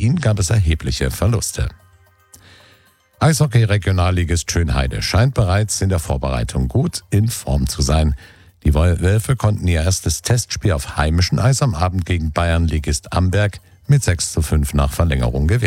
Berlin gab es erhebliche Verluste. Eishockey-Regionalligist Schönheide scheint bereits in der Vorbereitung gut in Form zu sein. Die Wölfe konnten ihr erstes Testspiel auf heimischem Eis am Abend gegen Bayernligist Amberg mit 6:5 nach Verlängerung gewinnen.